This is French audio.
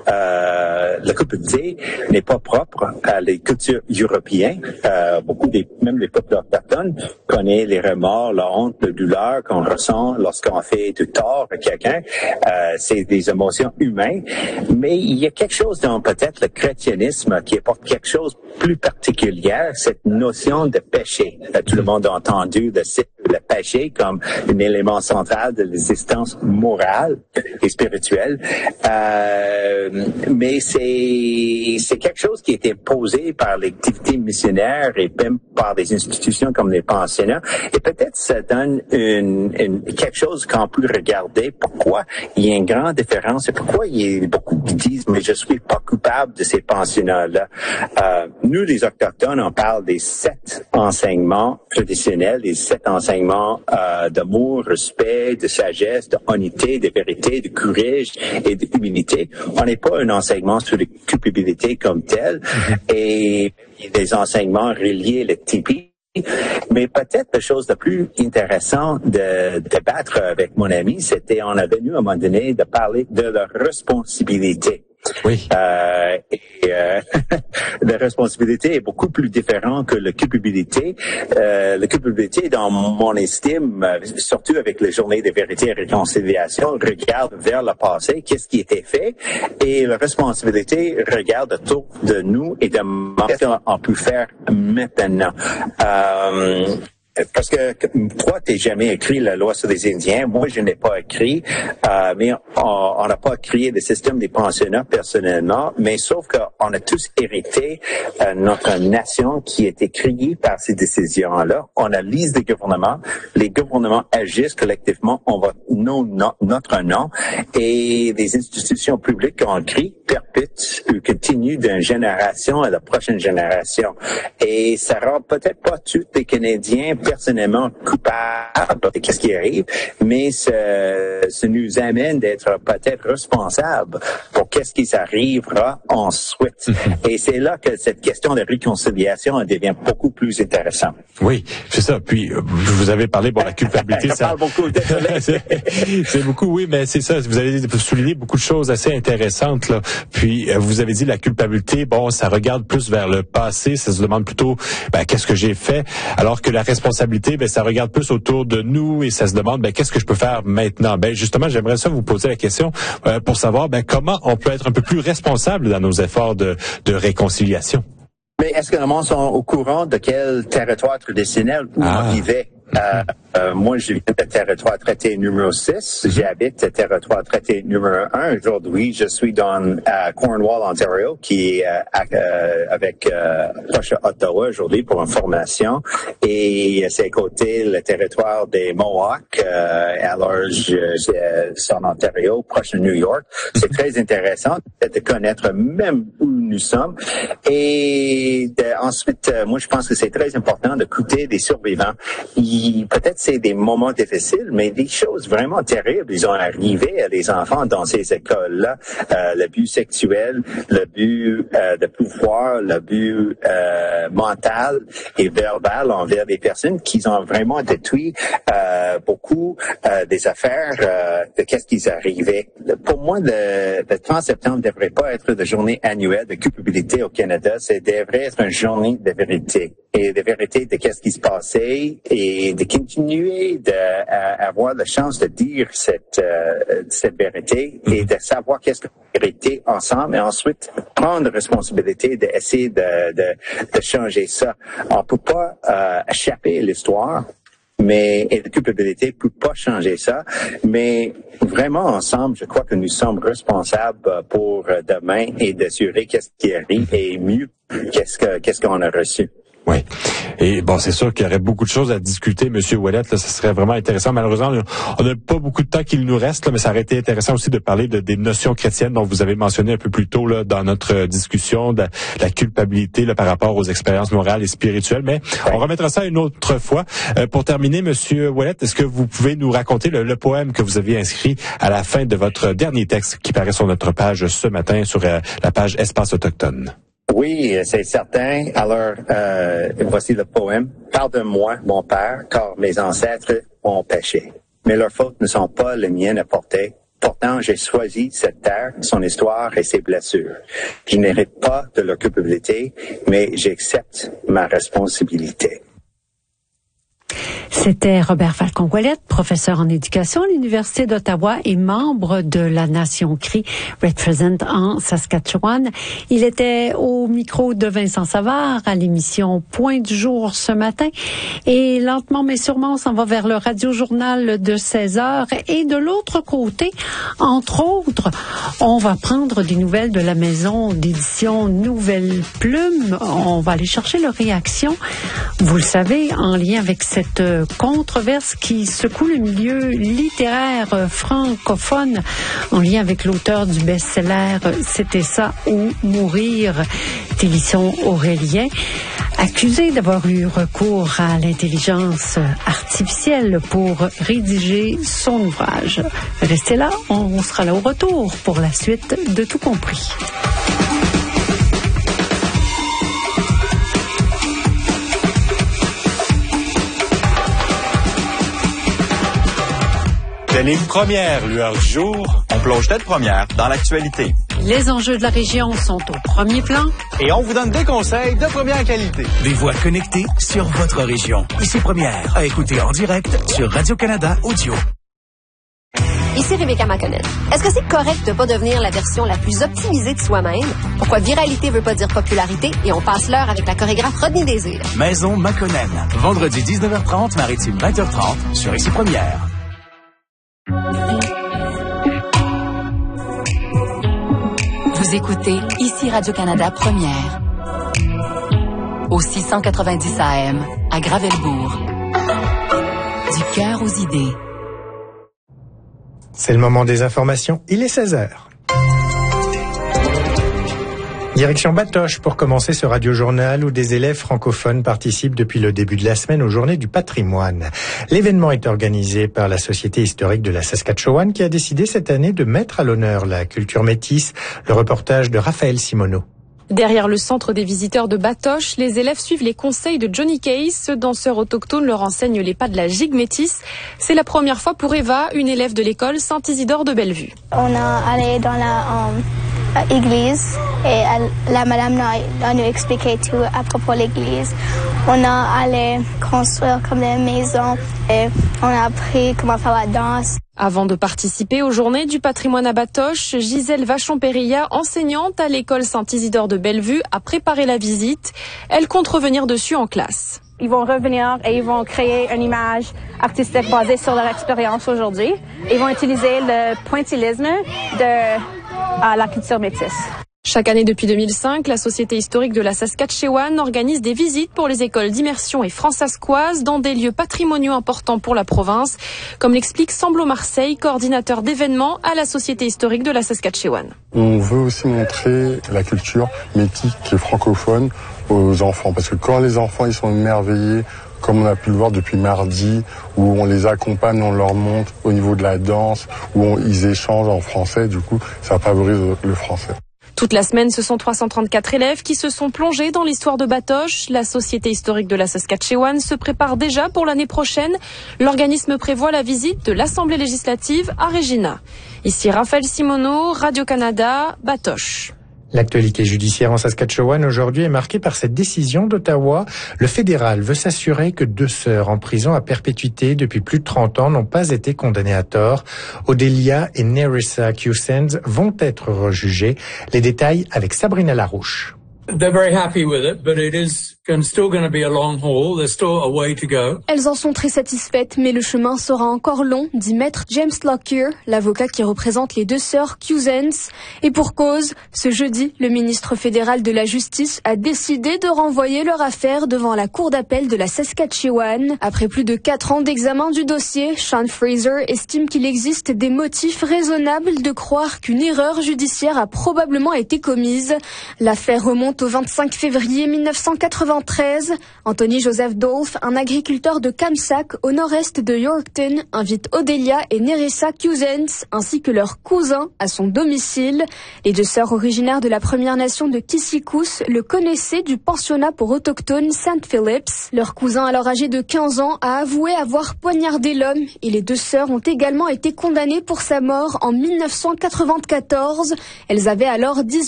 la culpabilité n'est pas propre à les cultures européennes. Même les peuples autochtones connaissent les remords, la honte, la douleur qu'on ressent lorsqu'on fait du tort à quelqu'un. C'est des émotions humaines. Mais il y a quelque chose dans peut-être le chrétianisme qui apporte quelque chose de plus particulier, cette notion de péché. Tout le monde a entendu le péché comme un élément central de l'existence morale et spirituelle. Mais c'est quelque chose qui a été posé par l'activité missionnaire et même par des institutions comme les pensionnats. Et peut-être ça donne quelque chose qu'on peut regarder. Pourquoi il y a une grande différence et pourquoi il y a beaucoup qui disent mais je suis pas coupable de ces pensionnats-là. Nous, les Autochtones, on parle des 7 enseignements traditionnels, des 7 enseignements d'amour, respect, de sagesse, de honnêteté, de vérité, de courage et d'humilité. On n'est pas un enseignement sur la culpabilité comme tel et des enseignements reliés à la typie. Mais peut-être la chose la plus intéressante de débattre avec mon ami, c'était on a venu à un moment donné de parler de la responsabilité. Oui. La responsabilité est beaucoup plus différente que la culpabilité. La culpabilité, dans mon estime, surtout avec les journées de vérité et réconciliation, regarde vers le passé, qu'est-ce qui a été fait, et la responsabilité regarde autour de nous et demande qu'est-ce qu'on peut faire maintenant. Parce que toi, t'es jamais écrit la loi sur les Indiens. Moi, je n'ai pas écrit. Mais on n'a pas créé le système des pensionnats personnellement. Mais sauf qu'on a tous hérité notre nation qui a été créée par ces décisions-là. On a liste des gouvernements. Les gouvernements agissent collectivement. On va notre nom. Et les institutions publiques qu'on crée perpétuent ou continuent d'une génération à la prochaine génération. Et ça rend peut-être pas tous les Canadiens personnellement coupables de ce qui arrive, mais ça nous amène d'être peut-être responsables pour qu'est-ce qui arrivera ensuite. Et c'est là que cette question de réconciliation devient beaucoup plus intéressante. Oui, c'est ça. Puis, vous avez parlé, la culpabilité, ça parle beaucoup, désolé. c'est beaucoup, oui, mais c'est ça. Vous avez souligné beaucoup de choses assez intéressantes, là. Puis, vous avez dit la culpabilité, ça regarde plus vers le passé, ça se demande plutôt, qu'est-ce que j'ai fait, alors que la responsabilité, ça regarde plus autour de nous et ça se demande, qu'est-ce que je peux faire maintenant? Justement, j'aimerais ça vous poser la question pour savoir, comment on peut être un peu plus responsable dans nos efforts de réconciliation. Mais est-ce que le monde sont au courant de quel territoire traditionnel où on vivait? Moi, je vis le territoire traité numéro 6. J'habite le territoire traité numéro 1. Aujourd'hui, je suis dans Cornwall, Ontario, qui est proche d'Ottawa aujourd'hui pour une formation. Et c'est à côté le territoire des Mohawks. Alors, je suis en Ontario, proche de New York. C'est très intéressant de connaître même où nous sommes. Et ensuite, moi, je pense que c'est très important d'écouter des survivants. Peut-être c'est des moments difficiles, mais des choses vraiment terribles. Ils ont arrivé à les enfants dans ces écoles-là. L'abus sexuel, l'abus de pouvoir, l'abus mental et verbal envers des personnes qui ont vraiment détruit beaucoup des affaires de qu'est-ce qui est arrivé. Pour moi, le 30 septembre ne devrait pas être la journée annuelle de culpabilité au Canada. Ça devrait être une journée de vérité. Et de vérité de qu'est-ce qui se passait et de continuer d'avoir la chance de dire cette vérité et de savoir qu'est-ce que la vérité ensemble et ensuite prendre la responsabilité d'essayer de changer ça. On peut pas échapper à l'histoire. Et la culpabilité peut pas changer ça, mais vraiment ensemble, je crois que nous sommes responsables pour demain et d'assurer qu'est-ce qui arrive et mieux qu'est-ce qu'on a reçu. Oui. Et c'est sûr qu'il y aurait beaucoup de choses à discuter, Monsieur Ouellet. Là, ça serait vraiment intéressant. Malheureusement, on n'a pas beaucoup de temps qu'il nous reste, là, mais ça aurait été intéressant aussi de parler des notions chrétiennes dont vous avez mentionné un peu plus tôt là, dans notre discussion, de la culpabilité là, par rapport aux expériences morales et spirituelles. Mais on remettra ça une autre fois. Pour terminer, Monsieur Ouellet, est-ce que vous pouvez nous raconter le poème que vous aviez inscrit à la fin de votre dernier texte qui paraît sur notre page ce matin, sur la page Espace Autochtone? Oui, c'est certain. Alors, voici le poème. « Pardonne-moi, mon Père, car mes ancêtres ont péché. Mais leurs fautes ne sont pas les miennes à porter. Pourtant, j'ai choisi cette terre, son histoire et ses blessures. Je n'hérite pas de leur culpabilité, mais j'accepte ma responsabilité. C'était Robert Falcon-Ouellette, professeur en éducation à l'Université d'Ottawa et membre de la Nation Cree Represent en Saskatchewan. Il était au micro de Vincent Savard à l'émission Point du jour ce matin. Et lentement mais sûrement, on s'en va vers le radio-journal de 16h. Et de l'autre côté, entre autres, on va prendre des nouvelles de la maison d'édition Nouvelle Plume. On va aller chercher leur réaction. Vous le savez, en lien avec cette controverse qui secoue le milieu littéraire francophone en lien avec l'auteur du best-seller C'était ça ou mourir d'Élisson Aurélien, accusé d'avoir eu recours à l'intelligence artificielle pour rédiger son ouvrage. Restez là, on sera là au retour pour la suite de Tout compris. Télé Première, lueur du jour, on plonge tête première dans l'actualité. Les enjeux de la région sont au premier plan. Et on vous donne des conseils de première qualité. Des voix connectées sur votre région. Ici Première, à écouter en direct sur Radio-Canada Audio. Ici Rebecca McConnell. Est-ce que c'est correct de pas devenir la version la plus optimisée de soi-même? Pourquoi viralité veut pas dire popularité et on passe l'heure avec la chorégraphe Rodney Désir? Maison McConnell. Vendredi 19h30, maritime 20h30 sur Ici Première. Vous écoutez Ici Radio-Canada Première. Au 690 AM, à Gravelbourg. Du cœur aux idées. C'est le moment des informations. Il est 16h. Direction Batoche pour commencer ce radiojournal où des élèves francophones participent depuis le début de la semaine aux Journées du patrimoine. L'événement est organisé par la Société historique de la Saskatchewan qui a décidé cette année de mettre à l'honneur la culture métisse. Le reportage de Raphaël Simoneau. Derrière le centre des visiteurs de Batoche, les élèves suivent les conseils de Johnny Case. Ce danseur autochtone leur enseigne les pas de la gigue métisse. C'est la première fois pour Eva, une élève de l'école Saint-Isidore de Bellevue. On a allé dans la église et la madame a nous expliqué tout à propos de l'église. On a allé construire comme des maisons et on a appris comment faire la danse. Avant de participer aux Journées du patrimoine à Batoche, Gisèle Vachon-Périlla, enseignante à l'école Saint-Isidore de Bellevue, a préparé la visite. Elle compte revenir dessus en classe. Ils vont revenir et ils vont créer une image artistique basée sur leur expérience aujourd'hui. Ils vont utiliser le pointillisme de la culture métisse. Chaque année depuis 2005, la Société historique de la Saskatchewan organise des visites pour les écoles d'immersion et fransaskoises dans des lieux patrimoniaux importants pour la province, comme l'explique Samblo Marseille, coordinateur d'événements à la Société historique de la Saskatchewan. On veut aussi montrer la culture métisse et francophone aux enfants, parce que quand les enfants ils sont émerveillés, comme on a pu le voir depuis mardi, où on les accompagne, on leur montre au niveau de la danse, où ils échangent en français, du coup ça favorise le français. Toute la semaine, ce sont 334 élèves qui se sont plongés dans l'histoire de Batoche. La Société historique de la Saskatchewan se prépare déjà pour l'année prochaine. L'organisme prévoit la visite de l'Assemblée législative à Regina. Ici Raphaël Simoneau, Radio-Canada, Batoche. L'actualité judiciaire en Saskatchewan aujourd'hui est marquée par cette décision d'Ottawa. Le fédéral veut s'assurer que 2 sœurs en prison à perpétuité depuis plus de 30 ans n'ont pas été condamnées à tort. Odelia et Nerissa Cusens vont être rejugées. Les détails avec Sabrina Larouche. They're very happy with it, but it is still going to be a long haul. There's still a way to go. Elles en sont très satisfaites, mais le chemin sera encore long, dit maître James Lockyer, l'avocat qui représente les 2 sœurs Cusens. Et pour cause, ce jeudi, le ministre fédéral de la Justice a décidé de renvoyer leur affaire devant la Cour d'appel de la Saskatchewan. Après plus de 4 ans d'examen du dossier, Sean Fraser estime qu'il existe des motifs raisonnables de croire qu'une erreur judiciaire a probablement été commise. L'affaire remonte au 25 février 1980. 1993, Anthony Joseph Dolph, un agriculteur de Kamsack au nord-est de Yorkton, invite Odelia et Nerissa Cousins ainsi que leurs cousins à son domicile. Les deux sœurs originaires de la Première Nation de Kisikus le connaissaient du pensionnat pour autochtones St. Phillips. Leur cousin, alors âgé de 15 ans, a avoué avoir poignardé l'homme et les deux sœurs ont également été condamnées pour sa mort en 1994. Elles avaient alors 18